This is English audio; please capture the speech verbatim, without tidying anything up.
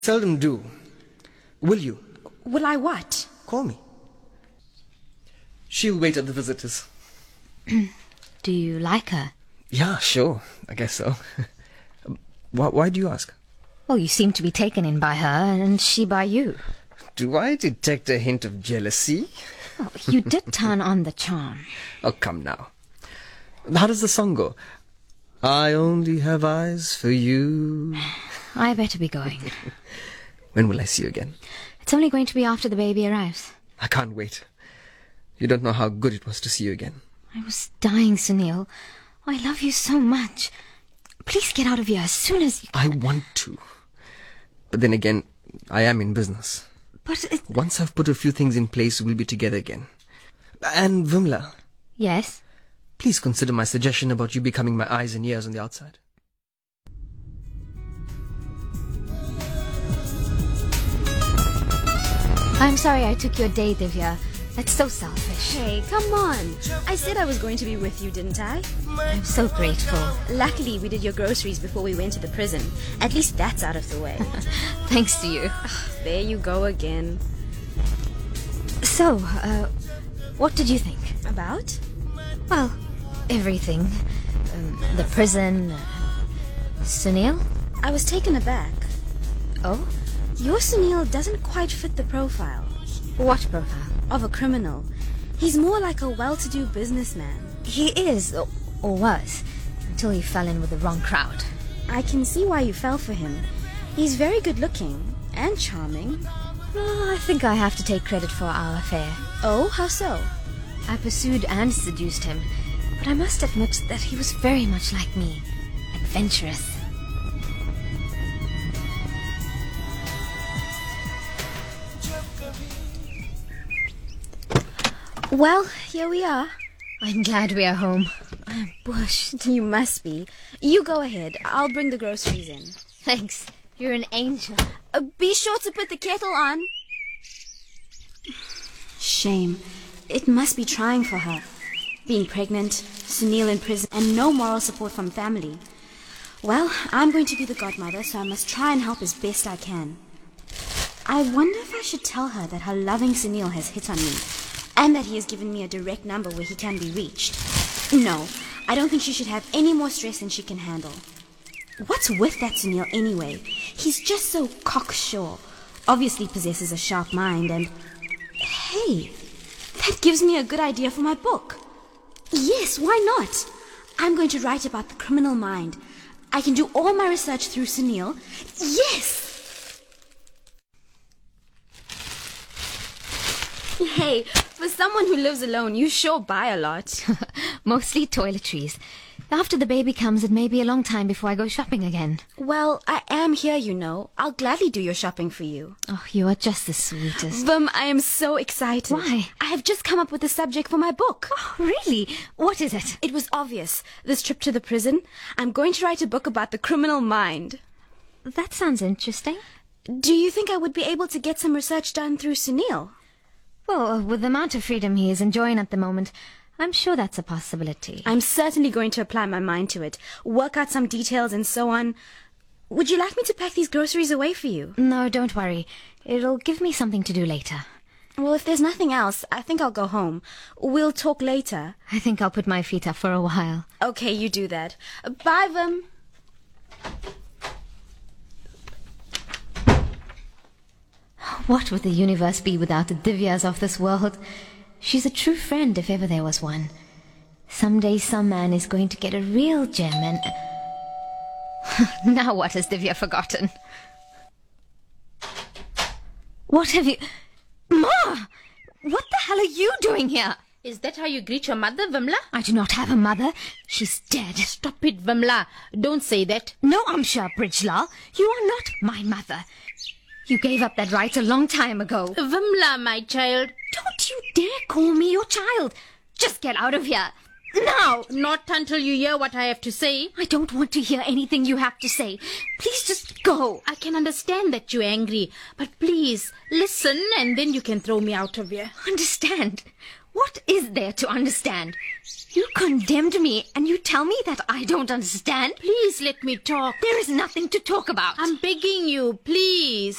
Seldom do. Will you? Will I what? Call me. She'll wait at the visitors. Do you like her? Yeah, sure. I guess so. why, why do you ask? Well, you seem to be taken in by her, and she by you. Do I detect a hint of jealousy? Well, you did turn on the charm. Oh, come now. How does the song go? I only have eyes for you. I better be going. When will I see you again? It's only going to be after the baby arrives. I can't wait. You don't know how good it was to see you again. I was dying, Sunil. I love you so much. Please get out of here as soon as you can. I want to. But then again, I am in business. But it... Once I've put a few things in place, we'll be together again. And Vimla. Yes? Please consider my suggestion about you becoming my eyes and ears on the outside. I'm sorry I took your day, Divya. That's so selfish. Hey, come on. I said I was going to be with you, didn't I? I'm so grateful. Luckily, we did your groceries before we went to the prison. At least that's out of the way. Thanks to you. There you go again. So, uh, what did you think? About? Well, everything. Um, the prison. Uh, Sunil? I was taken aback. Oh? Your Sunil doesn't quite fit the profile. What profile? Of a criminal. He's more like a well-to-do businessman. He is, or, or was, until he fell in with the wrong crowd. I can see why you fell for him. He's very good-looking and charming. Oh, I think I have to take credit for our affair. Oh, how so? I pursued and seduced him, but I must admit that he was very much like me, adventurous. Well, here we are. I'm glad we are home. I'm bushed. You must be. You go ahead. I'll bring the groceries in. Thanks. You're an angel. Uh, be sure to put the kettle on. Shame. It must be trying for her. Being pregnant, Sunil in prison, and no moral support from family. Well, I'm going to be the godmother, so I must try and help as best I can. I wonder if I should tell her that her loving Sunil has hit on me, and that he has given me a direct number where he can be reached. No, I don't think she should have any more stress than she can handle. What's with that Sunil anyway? He's just so cocksure. Obviously possesses a sharp mind and... Hey, that gives me a good idea for my book. Yes, why not? I'm going to write about the criminal mind. I can do all my research through Sunil. Yes! Hey, for someone who lives alone, you sure buy a lot. Mostly toiletries. After the baby comes, it may be a long time before I go shopping again. Well, I am here, you know. I'll gladly do your shopping for you. Oh, you are just the sweetest. Vim, I am so excited. Why? I have just come up with a subject for my book. Oh, really? What is it? It was obvious. This trip to the prison. I'm going to write a book about the criminal mind. That sounds interesting. Do you think I would be able to get some research done through Sunil? Well, with the amount of freedom he is enjoying at the moment, I'm sure that's a possibility. I'm certainly going to apply my mind to it, work out some details and so on. Would you like me to pack these groceries away for you? No, don't worry. It'll give me something to do later. Well, if there's nothing else, I think I'll go home. We'll talk later. I think I'll put my feet up for a while. Okay, you do that. Bye, Vim. What would the universe be without the Divyas of this world? She's a true friend if ever there was one. Someday some man is going to get a real gem and... Now what has Divya forgotten? What have you... Ma! What the hell are you doing here? Is that how you greet your mother, Vimla? I do not have a mother. She's dead. Stop it, Vimla. Don't say that. No, Amsha Bridgelal. You are not my mother. You gave up that right a long time ago. Vimla, my child. Don't you dare call me your child. Just get out of here. Now. Not until you hear what I have to say. I don't want to hear anything you have to say. Please just go. I can understand that you're angry, but please, listen and then you can throw me out of here. Understand? What is there to understand? You condemned me and you tell me that I don't understand? Please let me talk. There is nothing to talk about. I'm begging you, please.